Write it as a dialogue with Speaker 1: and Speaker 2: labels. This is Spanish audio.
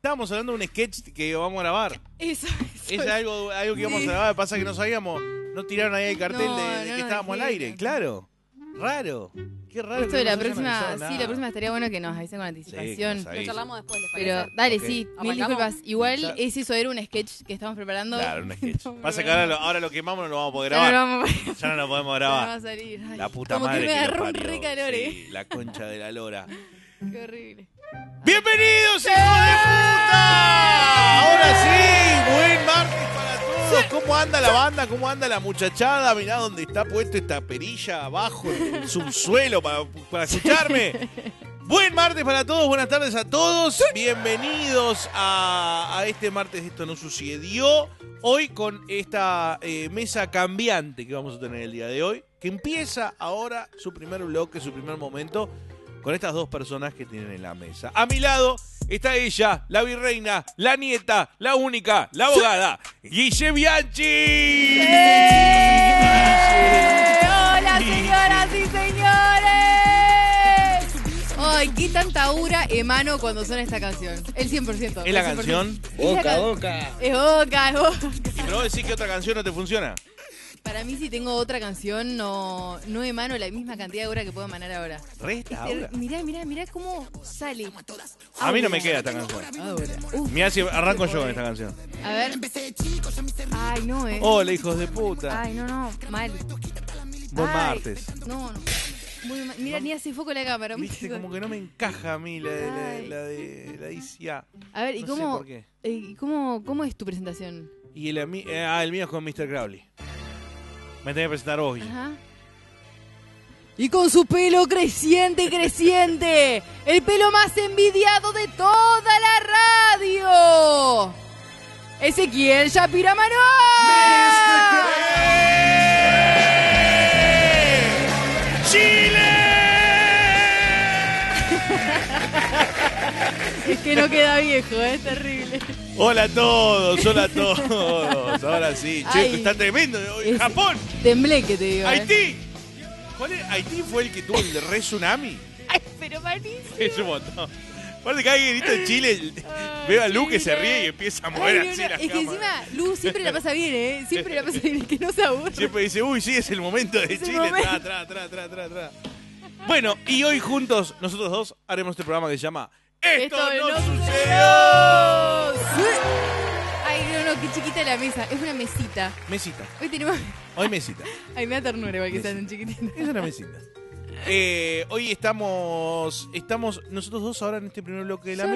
Speaker 1: Estábamos hablando de un sketch que vamos a grabar.
Speaker 2: Eso.
Speaker 1: Es algo que íbamos a grabar, pasa que no sabíamos. No tiraron ahí el cartel de que estábamos al aire. Claro. Raro. Qué raro.
Speaker 2: Esto de la próxima, sí, la próxima estaría bueno que nos avisen con anticipación.
Speaker 1: Sí,
Speaker 3: Lo charlamos después, ¿les
Speaker 2: Pero
Speaker 3: parece?
Speaker 2: dale,
Speaker 1: Ok.
Speaker 2: sí, mil
Speaker 3: ¿Arrancamos?
Speaker 2: disculpas. Igual
Speaker 1: Ya.
Speaker 2: es eso, era un sketch que estamos preparando.
Speaker 1: Claro, un sketch.
Speaker 2: No,
Speaker 1: Pasa que
Speaker 2: pero
Speaker 1: ahora lo quemamos, no lo vamos a poder
Speaker 2: ya no
Speaker 1: grabar.
Speaker 2: lo vamos a-
Speaker 1: Ya no lo podemos
Speaker 2: ya no va
Speaker 1: grabar.
Speaker 2: a salir. Ay,
Speaker 1: La puta
Speaker 2: como
Speaker 1: madre
Speaker 2: que me
Speaker 1: que lo
Speaker 2: agarró un
Speaker 1: parió.
Speaker 2: re calor,
Speaker 1: Sí, la concha de la lora.
Speaker 2: Qué horrible.
Speaker 1: ¡Bienvenidos, hijos de puta! Ahora sí, buen martes para todos. ¿Cómo anda la banda? ¿Cómo anda la muchachada? Mirá dónde está puesto esta perilla abajo, en el subsuelo para escucharme. Buen martes para todos, buenas tardes a todos. Bienvenidos a este martes. Esto no sucedió. Hoy con esta mesa cambiante que vamos a tener el día de hoy, que empieza ahora su primer bloque, su primer momento, con estas dos personas que tienen en la mesa. A mi lado está ella, la virreina, la nieta, la única, la abogada, Guille Bianchi.
Speaker 2: ¡Hola, señoras y señores! Ay, qué tanta aura emano cuando suena esta canción. El 100%.
Speaker 1: ¿Es la
Speaker 2: el 100%.
Speaker 1: canción?
Speaker 2: Boca. Es boca, es boca.
Speaker 1: ¿Y pero vos decís que otra canción no te funciona?
Speaker 2: Para mí, si tengo otra canción, no emano la misma cantidad de aura que puedo emanar ahora.
Speaker 1: Resta ahora.
Speaker 2: Mirá cómo sale.
Speaker 1: A mí no me queda esta canción.
Speaker 2: Aura. Uf,
Speaker 1: Mirá si arranco yo con esta canción.
Speaker 2: a ver. Ay, no,
Speaker 1: Hola, hijos de puta.
Speaker 2: Ay, no, mal.
Speaker 1: Buen
Speaker 2: Ay,
Speaker 1: martes.
Speaker 2: No. Muy mal. Mira, ni hace foco la cámara.
Speaker 1: Viste, como que no me encaja a mí la de ICA.
Speaker 2: A ver, ¿y
Speaker 1: No sé
Speaker 2: cómo,
Speaker 1: por qué.
Speaker 2: cómo es tu presentación?
Speaker 1: Y el mío es con Mr. Crowley. Me tenés que presentar vos, Guille.
Speaker 2: Ajá. Y con su pelo creciente, el pelo más envidiado de toda la radio. Ezequiel Shapira Manuel.
Speaker 1: ¡Chile!
Speaker 2: Es que no queda viejo, es terrible.
Speaker 1: Hola a todos, hola a todos. Ahora sí, che,
Speaker 2: Ay,
Speaker 1: está tremendo.
Speaker 2: es-
Speaker 1: Japón,
Speaker 2: Temblé que te digo.
Speaker 1: Haití. ¿Cuál es? ¿Haití fue el que tuvo el re tsunami?
Speaker 2: Ay, pero malísimo.
Speaker 1: Es un montón. Aparte, cada grito de Chile, veo a Lu que se ríe y empieza a mover
Speaker 2: Ay, no,
Speaker 1: así
Speaker 2: no,
Speaker 1: la
Speaker 2: es que
Speaker 1: cámara.
Speaker 2: encima Lu siempre la pasa bien, ¿eh? Siempre la pasa bien, es que no se aburre.
Speaker 1: Siempre dice, uy, sí, es el momento de
Speaker 2: Es el
Speaker 1: Chile.
Speaker 2: momento.
Speaker 1: Tra. Bueno, y hoy juntos, nosotros dos, haremos este programa que se llama Esto no sucedió.
Speaker 2: Ay, no, qué chiquita la mesa. Es una mesita.
Speaker 1: Mesita,
Speaker 2: Hoy tenemos...
Speaker 1: hoy mesita.
Speaker 2: Ay, me da ternura igual que
Speaker 1: Mesita.
Speaker 2: sean tan chiquititos.
Speaker 1: Es una mesita. Hoy estamos nosotros dos ahora en este primer bloque de la